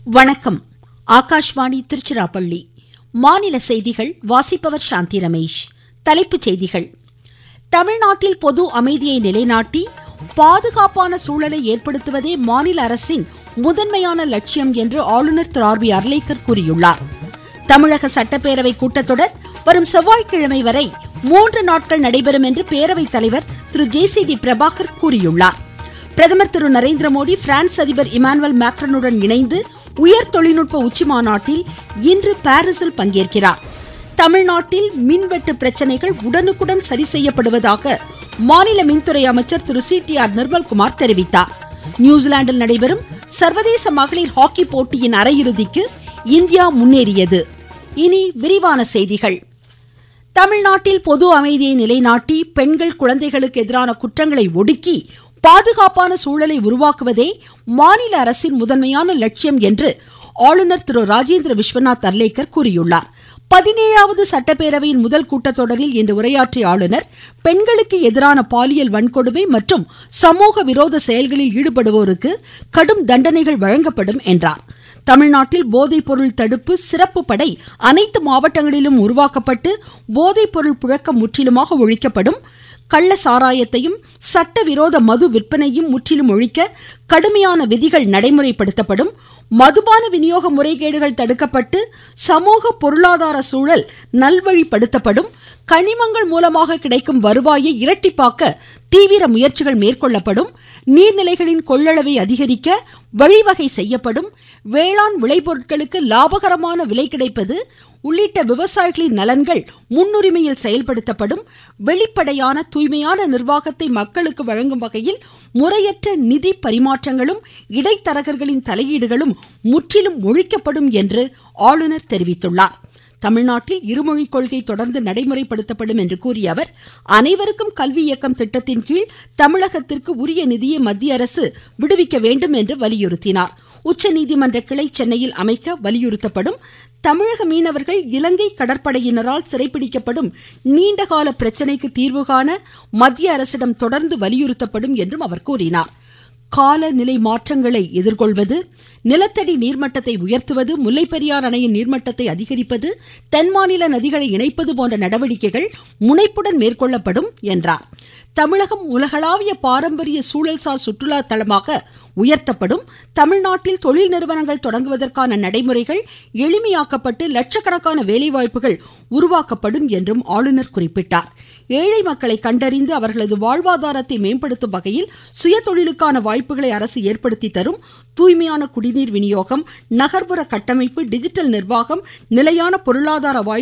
வணக்கம். ஆகாஷ்வாணி திருச்சிராப்பள்ளி. மாநில செய்திகள் வாசிப்பவர் சாந்தி ரமேஷ். தலைப்புச் செய்திகள். தமிழ்நாட்டில் பொது அமைதியை நிலைநாட்டி பாதுகாப்பான சூழலை ஏற்படுத்துவதே மாநில அரசின் முதன்மையான லட்சியம் என்று ஆளுநர் திரு ஆர் வி அர்லேக்கர் கூறியுள்ளார். தமிழக சட்டப்பேரவை கூட்டத்தொடர் வரும் செவ்வாய்க்கிழமை வரை 3 நாட்கள் நடைபெறும் என்று பேரவைத் தலைவர் திரு ஜே.சி.டி. பிரபாகர் கூறியுள்ளார். பிரதமர் திரு நரேந்திர மோடி பிரான்ஸ் அதிபர் இமானுவேல் மேக்ரானுடன் இணைந்து உயர் தொழில்நுட்ப உச்சி மாநாட்டில் இன்று பாரிஸில் பங்கேற்கிறார். தமிழ்நாட்டில் மின்வெட்டு பிரச்சனைகள் உடனுக்குடன் சரி செய்யப்படுவதாக மாநில மின்துறை அமைச்சர் திரு சி.டி.ஆர். நிர்மல்குமார் தெரிவித்தார். நியூசிலாந்தில் நடைபெறும் சர்வதேச மகளிர் ஹாக்கி போட்டியின் அரையிறுதிக்கு இந்தியா முன்னேறியது. இனி விரிவான செய்திகள். தமிழ்நாட்டில் பொது அமைதியை நிலைநாட்டி பெண்கள் குழந்தைகளுக்கு எதிரான குற்றங்களை ஒடுக்கி பாதுகாப்பான சூழலை உருவாக்குவதே மாநில அரசின் முதன்மையான லட்சியம் என்று ஆளுநர் திரு ராஜேந்திர விஸ்வநாத் அர்லேக்கர் கூறியுள்ளார். 17வது சட்டப்பேரவையின் முதல் கூட்டத்தொடரில் இன்று உரையாற்றிய ஆளுநர் பெண்களுக்கு எதிரான பாலியல் வன்கொடுமை மற்றும் சமூக விரோத செயல்களில் ஈடுபடுவோருக்கு கடும் தண்டனைகள் வழங்கப்படும் என்றார். தமிழ்நாட்டில் போதைப் பொருள் தடுப்பு சிறப்பு படை அனைத்து மாவட்டங்களிலும் உருவாக்கப்பட்டு போதைப் பொருள் புழக்கம் முற்றிலுமாக ஒழிக்கப்படும். கள்ள சாராயத்தையும் சட்டவிரோத மது விற்பனையும் முற்றிலும் ஒழிக்க கடுமையான விதிகள் நடைமுறைப்படுத்தப்படும். மதுபான விநியோக முறைகேடுகள் தடுக்கப்பட்டு சமூக பொருளாதார சூழல் நல்வழிப்படுத்தப்படும். கனிமங்கள் மூலமாக கிடைக்கும் வருவாயை இரட்டிப்பாக்க தீவிர முயற்சிகள் மேற்கொள்ளப்படும். நீர்நிலைகளின் கொள்ளளவை அதிகரிக்க வழிவகை செய்யப்படும். வேளாண் விளைபொருட்களுக்கு லாபகரமான விலை கிடைப்பது உள்ளிட்ட விவசாயிகளின் நலன்கள் முன்னுரிமையில் செயல்படுத்தப்படும். வெளிப்படையான தூய்மையான நிர்வாகத்தை மக்களுக்கு வழங்கும் வகையில் முறையற்ற நிதி பரிமாற்றங்களும் இடைத்தரகர்களின் தலையீடுகளும் முற்றிலும் ஒழிக்கப்படும் என்று ஆளுநர் தெரிவித்துள்ளார். தமிழ்நாட்டில் இருமொழிக் கொள்கை தொடர்ந்து நடைமுறைப்படுத்தப்படும் என்று கூறிய அவர், அனைவருக்கும் கல்வி இயக்கம் திட்டத்தின் கீழ் தமிழகத்திற்கு உரிய நிதியை மத்திய அரசு விடுவிக்க வேண்டும் என்று வலியுறுத்தினார். உச்சநீதிமன்ற கிளை சென்னையில் அமைக்க வலியுறுத்தப்படும். தமிழக மீனவர்கள் இலங்கை கடற்படையினரால் சிறைப்பிடிக்கப்படும் நீண்டகால பிரச்சனைக்கு தீர்வு காண மத்திய அரசிடம் தொடர்ந்து வலியுறுத்தப்படும் என்றும் அவர் கூறினார். காலநிலை மாற்றங்களை எதிர்கொள்வது, நிலத்தடி நீர்மட்டத்தை உயர்த்துவது, முல்லைப்பெரியார் அணையின் நீர்மட்டத்தை அதிகரிப்பது, தென் மாநில நதிகளை இணைப்பது போன்ற நடவடிக்கைகள் முனைப்புடன் மேற்கொள்ளப்படும் என்றார். தமிழகம் உலகளாவிய பாரம்பரிய சூழல்சார் சுற்றுலா தலமாக உயர்த்தப்படும். தமிழ்நாட்டில் தொழில் நிறுவனங்கள் தொடங்குவதற்கான நடைமுறைகள் எளிமையாக்கப்பட்டு லட்சக்கணக்கான வேலைவாய்ப்புகள் உருவாக்கப்படும் என்றும் ஆளுநர் குறிப்பிட்டார். ஏழை மக்களை கண்டறிந்து அவர்களது வாழ்வாதாரத்தை மேம்படுத்தும் வகையில் சுயதொழிலுக்கான வாய்ப்புகளை அரசு ஏற்படுத்தி தரும். தூய்மையான குடிநீர் விநியோகம், நகர்ப்புற கட்டமைப்பு, டிஜிட்டல் நிர்வாகம், நிலையான பொருளாதார வாய்ப்பு